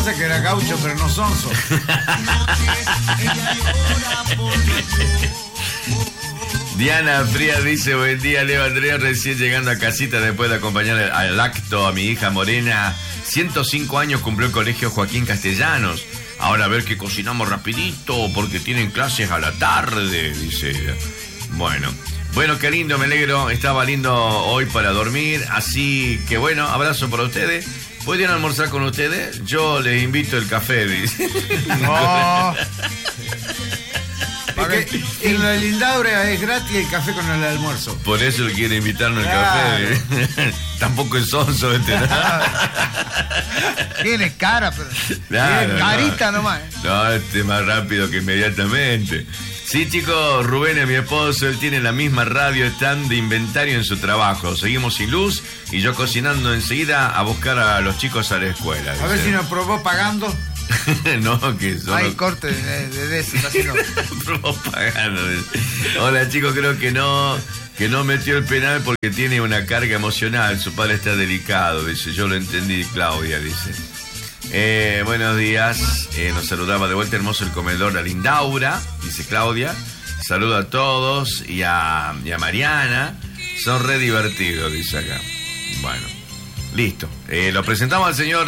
pasa es que era gaucho, pero no sonso. Diana Frías dice: buen día, Leo Andrea, recién llegando a casita después de acompañar al acto a mi hija Morena. 105 años cumplió el colegio Joaquín Castellanos. Ahora a ver que cocinamos rapidito porque tienen clases a la tarde, dice ella. Bueno, qué lindo, me alegro. Estaba lindo hoy para dormir. Así que bueno, abrazo para ustedes. ¿Pueden almorzar con ustedes? Yo les invito el café, dice. No. Porque en la Lindaura es gratis el café con el almuerzo. Por eso le quiere invitarnos el café. Tampoco es sonso este, ¿no? Tiene cara, pero claro, carita nomás. No, este es más rápido que inmediatamente. Sí, chicos, Rubén es mi esposo, él tiene la misma radio, están de inventario en su trabajo. Seguimos sin luz y yo cocinando enseguida a buscar a los chicos a la escuela. A ver si nos probó pagando. No, que son. Hay corte de eso, casi no. Probó pagando. Hola, chicos, creo que no metió el penal porque tiene una carga emocional. Su padre está delicado, dice. Yo lo entendí, Claudia, dice. Buenos días. Nos saludaba de vuelta, hermoso el comedor a Lindaura, dice Claudia. Saludo a todos y a Mariana. Son re divertidos, dice acá. Bueno, listo. Lo presentamos al señor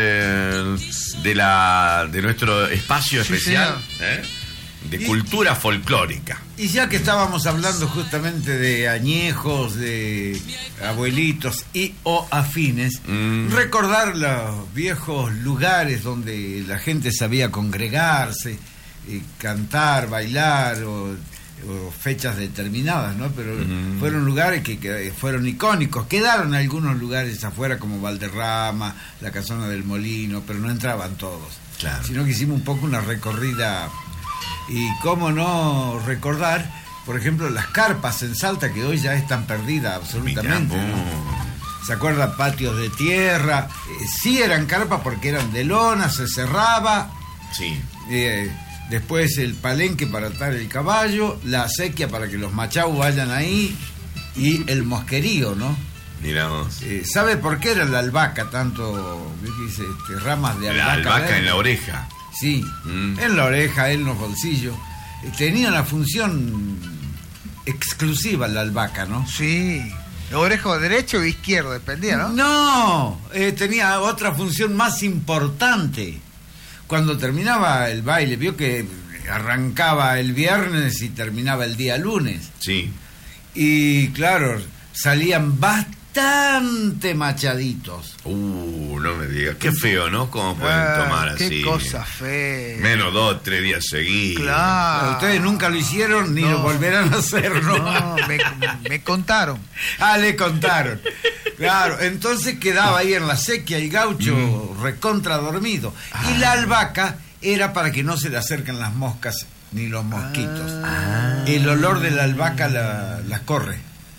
de nuestro espacio especial, de cultura folclórica. Y ya que estábamos hablando justamente de añejos, de abuelitos y o afines, recordar los viejos lugares donde la gente sabía congregarse, cantar, bailar o fechas determinadas, ¿no? Pero fueron lugares que fueron icónicos. Quedaron algunos lugares afuera como Valderrama, la Casona del Molino, pero no entraban todos. Claro. Sino que hicimos un poco una recorrida. Y cómo no recordar, por ejemplo, las carpas en Salta, que hoy ya están perdidas absolutamente, ¿no? ¿Se acuerdan? Patios de tierra. Sí eran carpas porque eran de lona, se cerraba. Sí. Después el palenque para atar el caballo, la acequia para que los machau vayan ahí y el mosquerío, ¿no? Miramos. ¿Sabe por qué era la albahaca tanto? Dice, ramas de albahaca. La albahaca verde. en la oreja. Sí, en la oreja, en los bolsillos. Tenía una función exclusiva la albahaca, ¿no? Sí. Orejo derecho o izquierdo, dependía, ¿no? No, tenía otra función más importante. Cuando terminaba el baile, vio que arrancaba el viernes y terminaba el día lunes. Sí. Y claro, salían bastante machaditos. No me digas. Qué feo, ¿no? ¿Cómo pueden tomar así? Qué cosa fea. Menos 2, 3 días seguidos. Claro. Ustedes nunca lo hicieron ni lo volverán a hacer, ¿no? No, me contaron. Le contaron. Claro, entonces quedaba ahí en la sequía el gaucho recontra dormido. Y la albahaca era para que no se le acerquen las moscas ni los mosquitos. El olor de la albahaca las corre.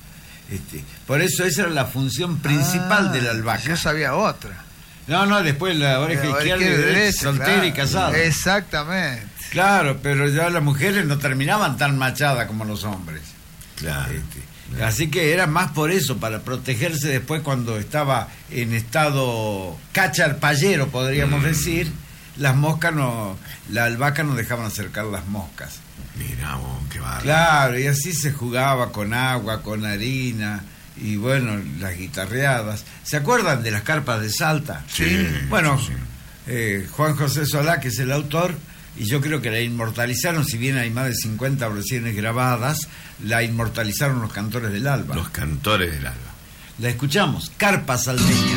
Por eso esa era la función principal de la albahaca. Yo sabía otra. No, después la oreja izquierda y derecha, soltera, claro, y casada. Exactamente. Claro, pero ya las mujeres no terminaban tan machadas como los hombres. Claro. Así que era más por eso, para protegerse después cuando estaba en estado cacharpayero, podríamos decir, las moscas la albahaca no dejaban acercar las moscas. Mira vos, qué bárbaro. Claro, y así se jugaba con agua, con harina, y bueno, las guitarreadas. ¿Se acuerdan de las carpas de Salta? Sí. Bueno, sí. Juan José Solá, que es el autor, y yo creo que la inmortalizaron, si bien hay más de 50 versiones grabadas, la inmortalizaron los Cantores del Alba. Los Cantores del Alba. La escuchamos, Carpa Salteña.